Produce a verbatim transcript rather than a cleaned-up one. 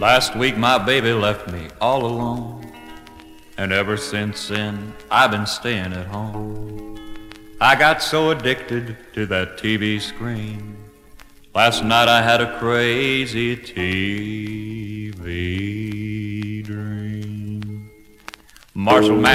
Last week my baby left me all alone, and ever since then I've been staying at home. I got so addicted to that T V screen. Last night I had a crazy T V dream. Marshall